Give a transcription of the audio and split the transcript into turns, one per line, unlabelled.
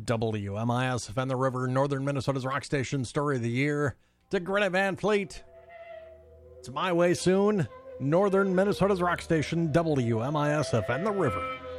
WMIS FM the River, Northern Minnesota's rock station. Story of the year to Greta Van Fleet. It's My Way Soon. Northern Minnesota's rock station, WMIS FM the River.